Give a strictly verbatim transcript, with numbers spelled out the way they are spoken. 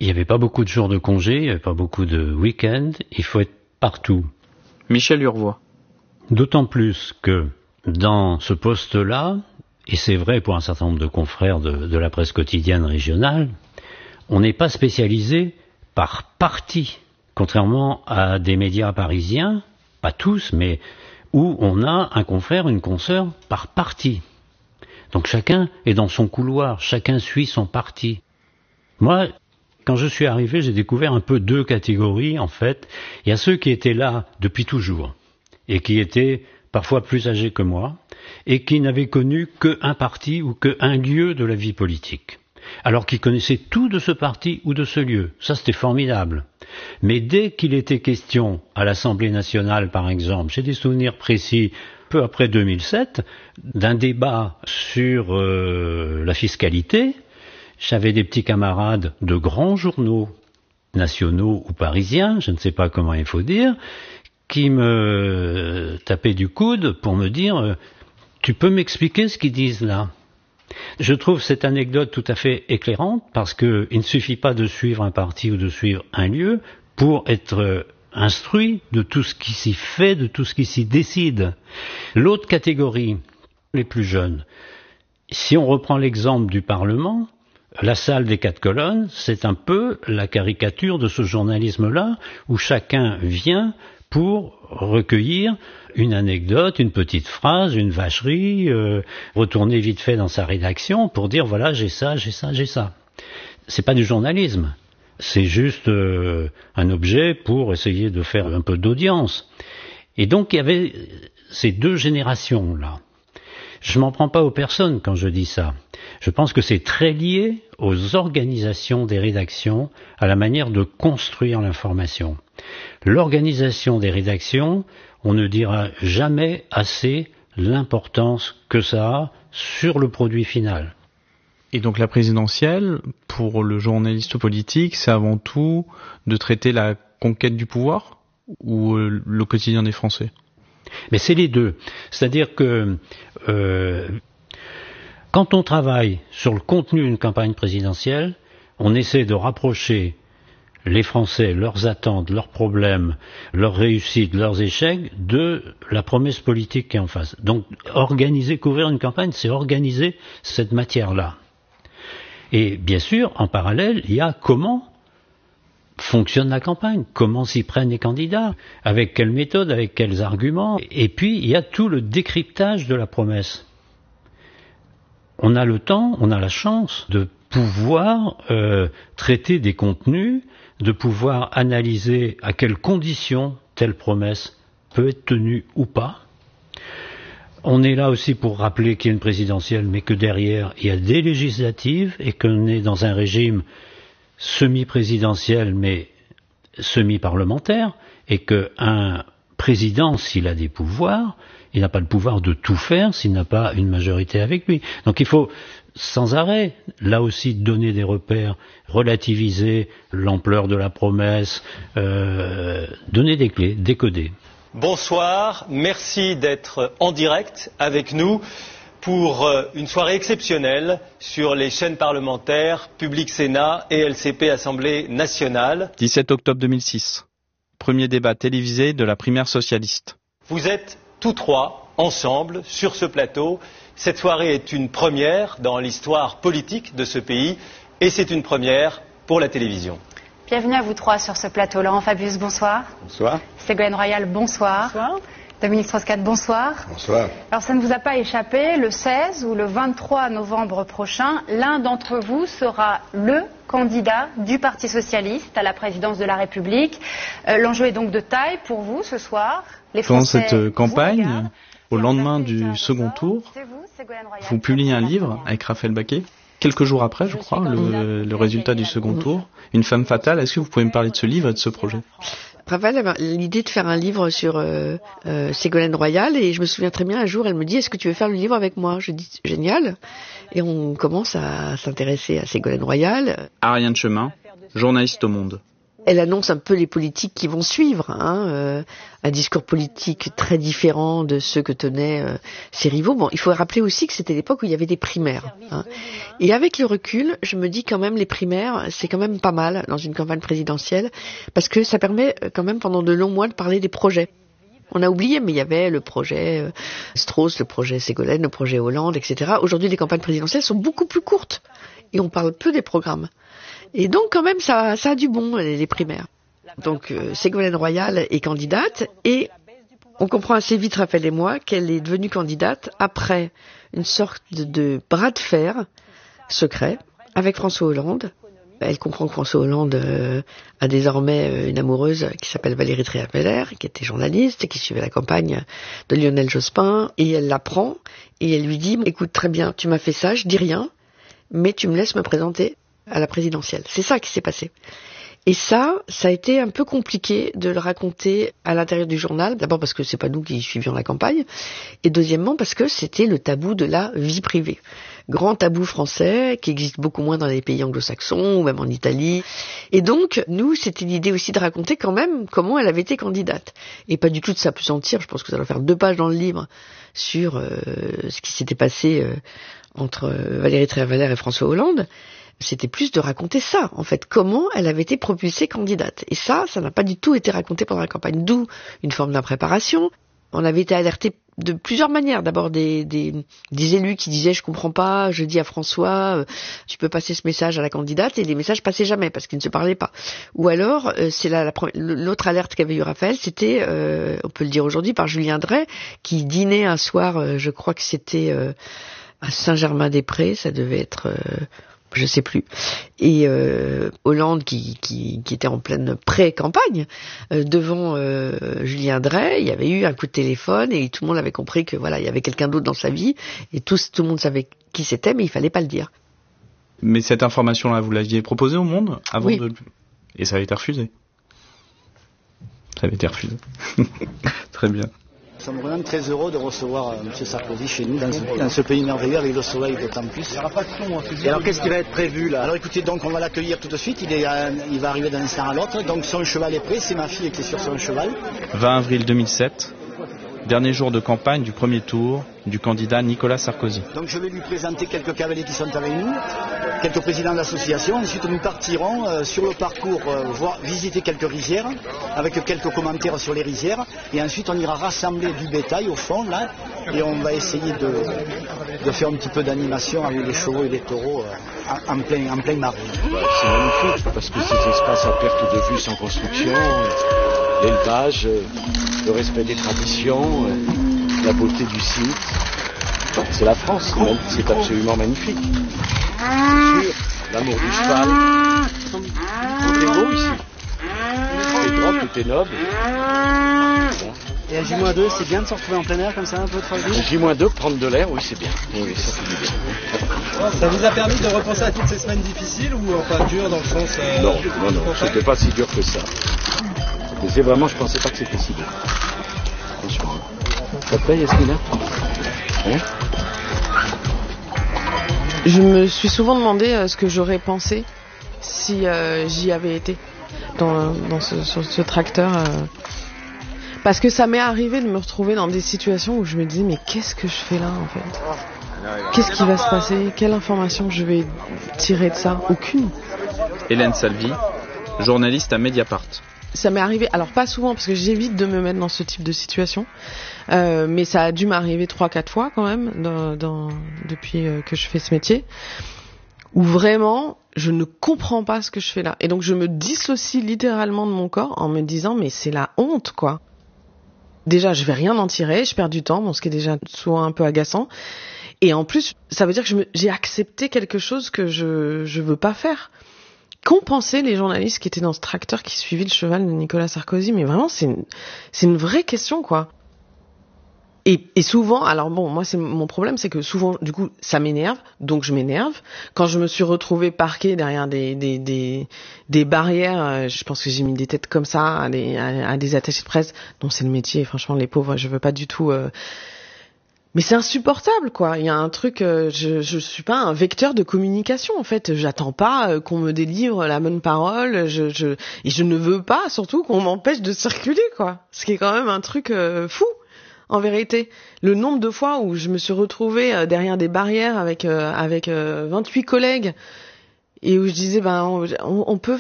Il n'y avait pas beaucoup de jours de congé, il n'y avait pas beaucoup de week-ends, il faut être partout. Michel Urvois. D'autant plus que dans ce poste-là, et c'est vrai pour un certain nombre de confrères de, de la presse quotidienne régionale, on n'est pas spécialisé par parti, contrairement à des médias parisiens, pas tous, mais où on a un confrère, une consoeur par parti. Donc chacun est dans son couloir, chacun suit son parti. Moi, quand je suis arrivé, j'ai découvert un peu deux catégories, en fait. Il y a ceux qui étaient là depuis toujours, et qui étaient parfois plus âgés que moi, et qui n'avaient connu qu'un parti ou qu'un lieu de la vie politique. Alors qu'ils connaissaient tout de ce parti ou de ce lieu. Ça, c'était formidable. Mais dès qu'il était question, à l'Assemblée nationale par exemple, j'ai des souvenirs précis, peu après deux mille sept, d'un débat sur euh, la fiscalité. J'avais des petits camarades de grands journaux, nationaux ou parisiens, je ne sais pas comment il faut dire, qui me tapaient du coude pour me dire euh, « Tu peux m'expliquer ce qu'ils disent là ?» Je trouve cette anecdote tout à fait éclairante parce qu'il ne suffit pas de suivre un parti ou de suivre un lieu pour être instruit de tout ce qui s'y fait, de tout ce qui s'y décide. L'autre catégorie, les plus jeunes, si on reprend l'exemple du Parlement, la salle des quatre colonnes, c'est un peu la caricature de ce journalisme-là où chacun vient pour recueillir une anecdote, une petite phrase, une vacherie, euh, retourner vite fait dans sa rédaction pour dire voilà j'ai ça, j'ai ça, j'ai ça. C'est pas du journalisme, c'est juste euh, un objet pour essayer de faire un peu d'audience. Et donc il y avait ces deux générations-là. Je m'en prends pas aux personnes quand je dis ça. Je pense que c'est très lié aux organisations des rédactions, à la manière de construire l'information. L'organisation des rédactions, on ne dira jamais assez l'importance que ça a sur le produit final. Et donc la présidentielle, pour le journaliste politique, c'est avant tout de traiter la conquête du pouvoir ou le quotidien des Français ? Mais c'est les deux. C'est-à-dire que euh, quand on travaille sur le contenu d'une campagne présidentielle, on essaie de rapprocher les Français, leurs attentes, leurs problèmes, leurs réussites, leurs échecs, de la promesse politique qui est en face. Donc, organiser, couvrir une campagne, c'est organiser cette matière-là. Et bien sûr, en parallèle, il y a comment fonctionne la campagne, comment s'y prennent les candidats, avec quelle méthode, avec quels arguments. Et puis, il y a tout le décryptage de la promesse. On a le temps, on a la chance de pouvoir euh, traiter des contenus, de pouvoir analyser à quelles conditions telle promesse peut être tenue ou pas. On est là aussi pour rappeler qu'il y a une présidentielle, mais que derrière, il y a des législatives et qu'on est dans un régime semi-présidentiel, mais semi-parlementaire, et qu'un président, s'il a des pouvoirs, il n'a pas le pouvoir de tout faire s'il n'a pas une majorité avec lui. Donc il faut sans arrêt, là aussi, donner des repères, relativiser l'ampleur de la promesse, euh, donner des clés, décoder. Bonsoir, merci d'être en direct avec nous pour une soirée exceptionnelle sur les chaînes parlementaires Public Sénat et L C P Assemblée nationale. dix-sept octobre deux mille six, premier débat télévisé de la primaire socialiste. Vous êtes tous trois ensemble sur ce plateau. Cette soirée est une première dans l'histoire politique de ce pays et c'est une première pour la télévision. Bienvenue à vous trois sur ce plateau. Laurent Fabius, bonsoir. Bonsoir. Ségolène Royal, bonsoir. Bonsoir. Dominique Strauss-Kahn, bonsoir. Bonsoir. Alors ça ne vous a pas échappé, le seize ou le vingt-trois novembre prochain, l'un d'entre vous sera le candidat du Parti Socialiste à la présidence de la République. Euh, l'enjeu est donc de taille pour vous ce soir. Les Pendant Français cette campagne, regardent. au lendemain du second tour, vous publiez un livre avec Raphaël Baquet. Quelques jours après, je crois, le, le résultat du second tour, Une femme fatale. Est-ce que vous pouvez me parler de ce livre et de ce projet ? Raphaël avait l'idée de faire un livre sur euh, euh, Ségolène Royal et je me souviens très bien, un jour, elle me dit « Est-ce que tu veux faire le livre avec moi ?» Je dis « Génial !» Et on commence à s'intéresser à Ségolène Royal. Ariane Chemin, journaliste au Monde. Elle annonce un peu les politiques qui vont suivre, hein, euh, un discours politique très différent de ceux que tenaient euh, ses rivaux. Bon, il faut rappeler aussi que c'était l'époque où il y avait des primaires. Hein. Et avec le recul, je me dis quand même les primaires, c'est quand même pas mal dans une campagne présidentielle, parce que ça permet quand même pendant de longs mois de parler des projets. On a oublié, mais il y avait le projet euh, Strauss, le projet Ségolène, le projet Hollande, et cetera. Aujourd'hui, les campagnes présidentielles sont beaucoup plus courtes et on parle peu des programmes. Et donc, quand même, ça, ça a du bon, les, les primaires. Donc, euh, Ségolène Royal est candidate et on comprend assez vite, Raphaël et moi, qu'elle est devenue candidate après une sorte de, de bras de fer secret avec François Hollande. Elle comprend que François Hollande euh, a désormais euh, une amoureuse qui s'appelle Valérie Trierweiler, qui était journaliste et qui suivait la campagne de Lionel Jospin. Et elle l'apprend et elle lui dit « Écoute, très bien, tu m'as fait ça, je dis rien, mais tu me laisses me présenter à la présidentielle. » C'est ça qui s'est passé. Et ça, ça a été un peu compliqué de le raconter à l'intérieur du journal. D'abord parce que c'est pas nous qui suivions la campagne. Et deuxièmement parce que c'était le tabou de la vie privée. Grand tabou français qui existe beaucoup moins dans les pays anglo-saxons ou même en Italie. Et donc, nous, c'était l'idée aussi de raconter quand même comment elle avait été candidate. Et pas du tout de s'appesantir. Je pense que ça doit faire deux pages dans le livre sur euh, ce qui s'était passé euh, entre euh, Valérie Trierweiler et François Hollande. C'était plus de raconter ça, en fait, comment elle avait été propulsée candidate. Et ça, ça n'a pas du tout été raconté pendant la campagne, d'où une forme d'impréparation. On avait été alertés de plusieurs manières. D'abord des, des, des élus qui disaient « je comprends pas, je dis à François, euh, tu peux passer ce message à la candidate » et les messages passaient jamais parce qu'ils ne se parlaient pas. Ou alors, euh, c'est la, la, l'autre alerte qu'avait eu Raphaël, c'était, euh, on peut le dire aujourd'hui, par Julien Drey, qui dînait un soir, euh, je crois que c'était euh, à Saint-Germain-des-Prés, ça devait être... Euh, je sais plus. Et euh, Hollande, qui, qui, qui était en pleine pré-campagne, euh, devant euh, Julien Drey, il y avait eu un coup de téléphone et tout le monde avait compris que voilà, il y avait quelqu'un d'autre dans sa vie et tout, tout le monde savait qui c'était, mais il fallait pas le dire. Mais cette information-là, vous l'aviez proposée au monde avant oui. de... Et ça avait été refusé. Ça avait été refusé. Très bien. Nous sommes vraiment très heureux de recevoir euh, M. Sarkozy chez nous, dans ce, dans ce pays merveilleux, avec le soleil d'autant plus. Il n'y aura pas de son. Et alors, qu'est-ce qui va être prévu là? Alors écoutez, donc on va l'accueillir tout de suite, il, est, euh, il va arriver d'un instant à l'autre, donc son cheval est prêt, c'est ma fille qui est sur son cheval. vingt avril deux mille sept, dernier jour de campagne du premier tour du candidat Nicolas Sarkozy. Donc je vais lui présenter quelques cavaliers qui sont avec nous, quelques présidents d'associations. Ensuite nous partirons euh, sur le parcours, euh, voir, visiter quelques rizières, avec quelques commentaires sur les rizières. Et ensuite on ira rassembler du bétail au fond là, et on va essayer de, de faire un petit peu d'animation avec les chevaux et les taureaux euh, en, en plein, en plein marais. C'est magnifique parce que ces espaces à perte de vue sans construction, l'élevage, le respect des traditions, la beauté du site. C'est la France, même, c'est absolument magnifique. Bien sûr, l'amour du cheval. Tout est beau ici. Tout est grand, tout est noble. Et à J deux, c'est bien de se retrouver en plein air comme ça, un peu de tranquille. À J deux, prendre de l'air, oui, c'est bien. Oui, ça fait du bien. Ça vous a permis de repenser à toutes ces semaines difficiles ou enfin dures dans le sens... Euh, non, non, non, c'était pas si dur que ça. C'est vraiment, je pensais pas que c'était si dur. Attention. Ça te plaît, Yasmina? Hein? Je me suis souvent demandé euh, ce que j'aurais pensé si euh, j'y avais été dans, dans ce, sur ce tracteur. Euh... Parce que ça m'est arrivé de me retrouver dans des situations où je me disais mais qu'est-ce que je fais là en fait? Qu'est-ce qui va se passer? Quelle information je vais tirer de ça? Aucune. Hélène Salvi, journaliste à Mediapart. Ça m'est arrivé, alors pas souvent parce que j'évite de me mettre dans ce type de situation, euh, mais ça a dû m'arriver trois, quatre fois quand même dans, dans, depuis euh, que je fais ce métier, où vraiment je ne comprends pas ce que je fais là. Et donc je me dissocie littéralement de mon corps en me disant mais c'est la honte quoi. Déjà je vais rien en tirer, je perds du temps, bon, ce qui est déjà souvent un peu agaçant. Et en plus ça veut dire que je me, j'ai accepté quelque chose que je je veux pas faire. Qu'ont pensé les journalistes qui étaient dans ce tracteur qui suivait le cheval de Nicolas Sarkozy? Mais vraiment, c'est une, c'est une vraie question, quoi. Et, et souvent, alors bon, moi, c'est mon problème, c'est que souvent, du coup, ça m'énerve, donc je m'énerve. Quand je me suis retrouvée parquée derrière des, des, des, des barrières, je pense que j'ai mis des têtes comme ça à des, à, à des attachés de presse, dont c'est le métier, franchement, les pauvres, je veux pas du tout... Euh, Mais c'est insupportable, quoi. Il y a un truc, euh, je je suis pas un vecteur de communication, en fait. J'attends pas euh, qu'on me délivre la bonne parole. Je je et je ne veux pas, surtout, qu'on m'empêche de circuler, quoi. Ce qui est quand même un truc euh, fou, en vérité. Le nombre de fois où je me suis retrouvée euh, derrière des barrières avec euh, avec euh, vingt-huit collègues et où je disais, ben on, on peut